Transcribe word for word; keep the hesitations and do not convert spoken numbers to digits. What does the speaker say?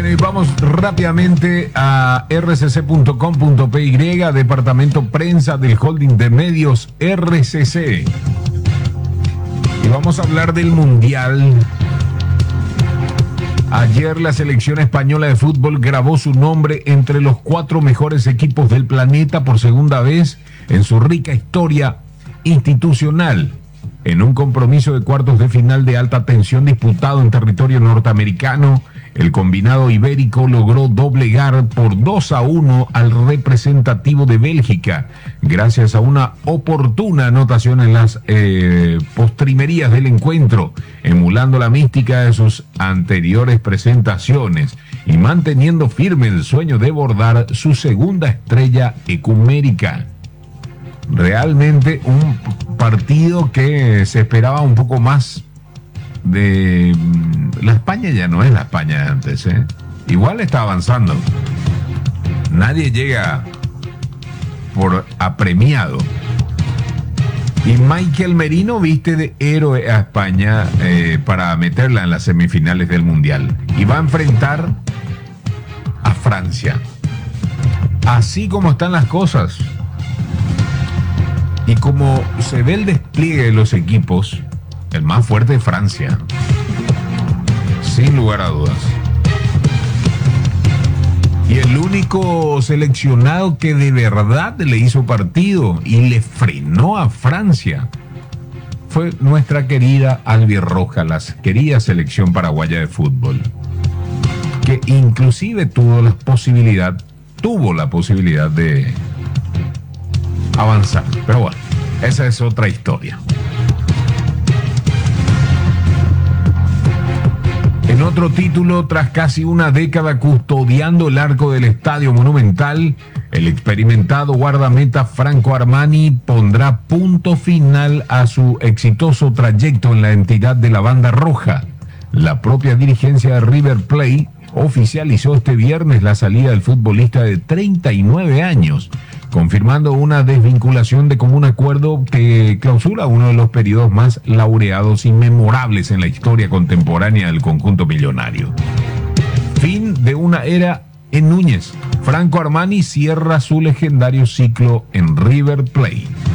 Bueno, y vamos rápidamente a r c c punto com punto p y, departamento prensa del holding de medios R C C. Y vamos a hablar del Mundial. Ayer la selección española de fútbol grabó su nombre entre los cuatro mejores equipos del planeta por segunda vez en su rica historia institucional, en un compromiso de cuartos de final de alta tensión disputado en territorio norteamericano. El combinado ibérico logró doblegar por dos a uno al representativo de Bélgica, gracias a una oportuna anotación en las eh, postrimerías del encuentro, emulando la mística de sus anteriores presentaciones y manteniendo firme el sueño de bordar su segunda estrella ecumérica. Realmente un partido que se esperaba un poco más de... La España ya no es la España de antes, ¿eh? Igual está avanzando. Nadie llega por apremiado. Y Michael Merino viste de héroe a España eh, para meterla en las semifinales del Mundial. Y va a enfrentar a Francia. Así como están las cosas. Y como se ve el despliegue de los equipos, el más fuerte es Francia. Sin lugar a dudas. Y el único seleccionado que de verdad le hizo partido y le frenó a Francia fue nuestra querida albirroja, la querida selección paraguaya de fútbol, que inclusive tuvo la posibilidad, tuvo la posibilidad de avanzar. Pero bueno, esa es otra historia. En otro título, tras casi una década custodiando el arco del Estadio Monumental, el experimentado guardameta Franco Armani pondrá punto final a su exitoso trayecto en la entidad de la banda roja. La propia dirigencia de River Plate oficializó este viernes la salida del futbolista de treinta y nueve años, confirmando una desvinculación de común acuerdo que clausura uno de los periodos más laureados y memorables en la historia contemporánea del conjunto millonario. Fin de una era en Núñez. Franco Armani cierra su legendario ciclo en River Plate.